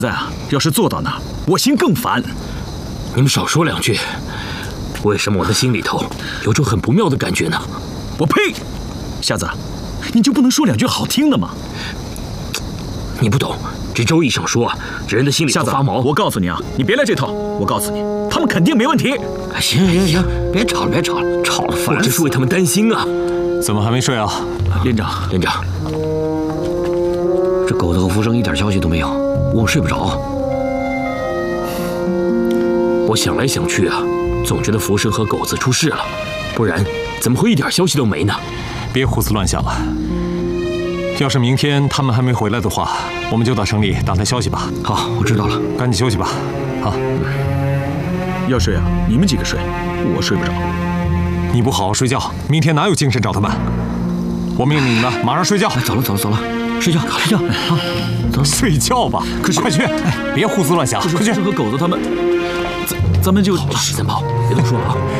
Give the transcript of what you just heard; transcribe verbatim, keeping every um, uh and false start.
子啊，要是做到那，我心更烦。 你们少说两句。为什么我的心里头有种很不妙的感觉呢？ 我呸！瞎子，你就不能说两句好听的吗？ 你不懂，这周医生说，人的心里头发毛。 我告诉你啊，你别来这套。我告诉你，他们肯定没问题。 行行行，别吵了，别吵了，吵了烦。我这是为他们担心啊。 怎么还没睡啊？ 连长， 连长，这狗子和福生一点消息都没有，我睡不着。我想来想去啊，总觉得福生和狗子出事了，不然怎么会一点消息都没呢？ 别胡思乱想了。要是明天他们还没回来的话，我们就到城里打探消息吧。 好，我知道了， 赶紧休息吧。好， 要睡啊，你们几个睡，我睡不着。 你不好好睡觉，明天哪有精神找他们？我命令你们马上睡觉。 走了走了走了，睡觉睡觉。好，走， 睡觉吧。 可是快去，别胡思乱想，快去。 和狗子他们，咱咱们就好了，十三炮，别多说了啊。